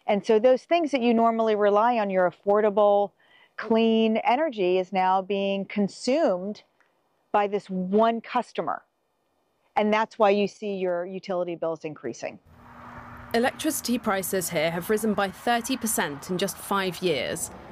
And so those things that you normally rely on, your affordable, clean energy, is now being consumed by this one customer. And that's why you see your utility bills increasing. Electricity prices here have risen by 30% in just 5 years.